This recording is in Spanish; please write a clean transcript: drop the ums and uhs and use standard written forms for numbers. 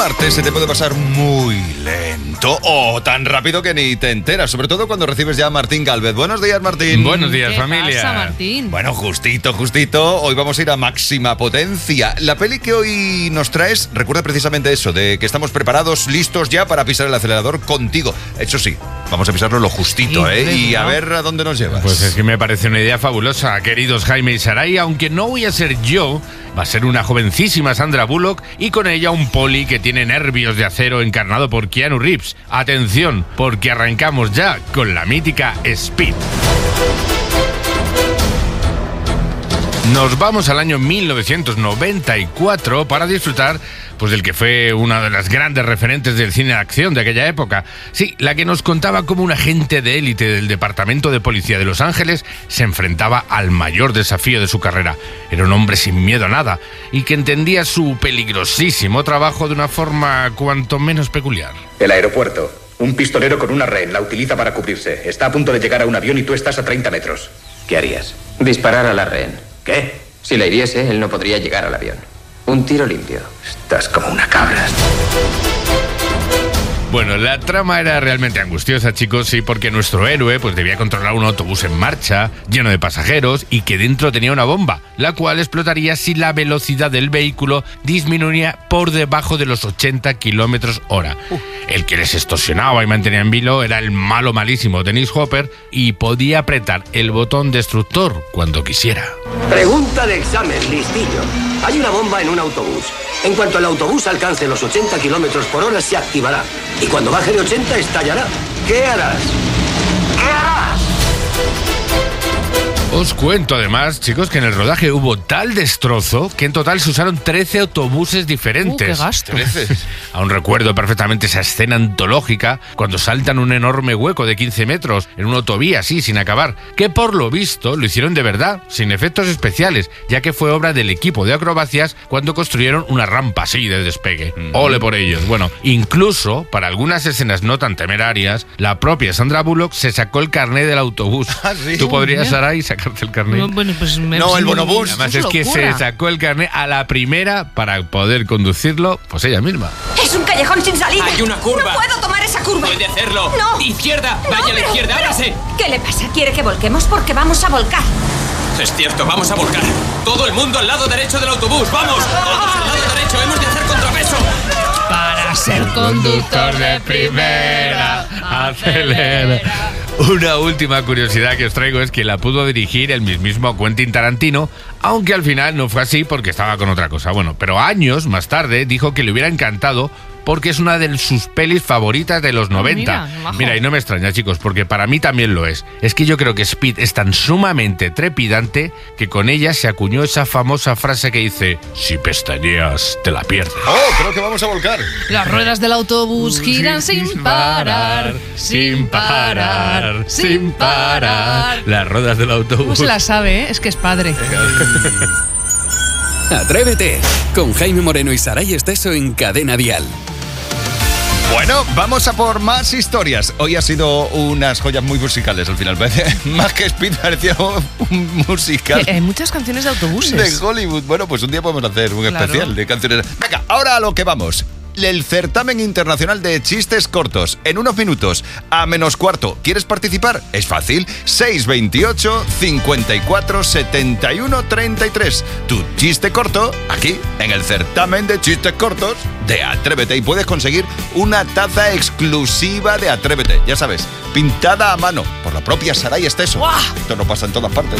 martes se te puede pasar muy lento o tan rápido que ni te enteras, sobre todo cuando recibes ya a Martín Gálvez. Buenos días, Martín. Buenos días, ¿Qué familia. pasa, Martín? Bueno, justito. Hoy vamos a ir a máxima potencia. La peli que hoy nos traes recuerda precisamente eso, de que estamos preparados, listos ya para pisar el acelerador contigo. Eso sí, vamos a pisarlo lo justito, Sí, Y a ¿no? ver a dónde nos llevas. Pues es que me parece una idea fabulosa, queridos Jaime y Saray, aunque no voy a ser yo, va a ser una jovencísima Sandra Bullock y con ella un poli que tiene nervios de acero encarnado por Keanu Reeves. Atención, porque arrancamos ya con la mítica Speed. Nos vamos al año 1994 para disfrutar pues del que fue una de las grandes referentes del cine de acción de aquella época. Sí, la que nos contaba cómo un agente de élite del Departamento de Policía de Los Ángeles se enfrentaba al mayor desafío de su carrera. Era un hombre sin miedo a nada y que entendía su peligrosísimo trabajo de una forma cuanto menos peculiar. El aeropuerto. Un pistolero con una rehén la utiliza para cubrirse. Está a punto de llegar a un avión y tú estás a 30 metros. ¿Qué harías? Disparar a la rehén. ¿Qué? Si la hiriese, él no podría llegar al avión. Un tiro limpio. Estás como una cabra. Bueno, la trama era realmente angustiosa, chicos, sí, porque nuestro héroe pues debía controlar un autobús en marcha, lleno de pasajeros, y que dentro tenía una bomba, la cual explotaría si la velocidad del vehículo disminuía por debajo de los 80 kilómetros hora. El que les extorsionaba y mantenía en vilo era el malo malísimo Dennis Hopper y podía apretar el botón destructor cuando quisiera. Pregunta de examen, listillo. Hay una bomba en un autobús. En cuanto el autobús alcance los 80 kilómetros por hora, se activará. Y cuando baje de 80, estallará. ¿Qué harás? ¿Qué harás? Os cuento además, chicos, que en el rodaje hubo tal destrozo que en total se usaron 13 autobuses diferentes. ¡Qué gasto! Aún recuerdo perfectamente esa escena antológica cuando saltan un enorme hueco de 15 metros en una autovía así, sin acabar, que por lo visto lo hicieron de verdad, sin efectos especiales, ya que fue obra del equipo de acrobacias cuando construyeron una rampa así de despegue. ¡Ole por ellos! Bueno, incluso para algunas escenas no tan temerarias, la propia Sandra Bullock se sacó el carné del autobús. ¿Ah, sí? ¿Tú podrías, Mira. Saray, sacarte el carné? No, bueno, pues No, el bonobús. Además es que se sacó el carné a la primera para poder conducirlo, pues ella misma. Es un callejón sin salida. Hay una curva. No puedo tomar esa curva. Puede hacerlo. No. Izquierda. No, Vaya a la izquierda. Ábrase. ¿Qué le pasa? ¿Quiere que volquemos? Porque vamos a volcar. Es cierto, vamos a volcar. Todo el mundo al lado derecho del autobús. ¡Vamos! Todos al lado derecho. Hemos de hacer contrapeso. Para ser conductor de primera, Acelera. Una última curiosidad que os traigo es que la pudo dirigir el mismísimo Quentin Tarantino, aunque al final no fue así porque estaba con otra cosa. Bueno, pero años más tarde dijo que le hubiera encantado porque es una de sus pelis favoritas de los 90. mira, majo. Mira, y no me extraña, chicos, porque para mí también lo es. Es que yo creo que Speed es tan sumamente trepidante que con ella se acuñó esa famosa frase que dice: si pestañeas, te la pierdes. Oh, creo que vamos a volcar. Las ruedas del autobús giran sin parar, sin parar, sin parar. Las ruedas del ¿Cómo autobús. se la sabe, Es que es padre. Atrévete con Jaime Moreno y Saray Esteso en Cadena Dial. Bueno, vamos a por más historias. Hoy ha sido unas joyas muy musicales al final. Más que Speed parecía un musical Hay muchas canciones de autobuses. de Hollywood. Bueno, pues un día podemos hacer un Claro. especial de canciones. Venga, ahora a lo que vamos. El certamen internacional de chistes cortos. En unos minutos, a menos cuarto. ¿Quieres participar? Es fácil. 628 54 71 33. Tu chiste corto, aquí, en el certamen de chistes cortos de Atrévete. Y puedes conseguir una taza exclusiva de Atrévete. Ya sabes, pintada a mano por la propia Saray Esteso. ¡Guau! Esto no pasa en todas partes.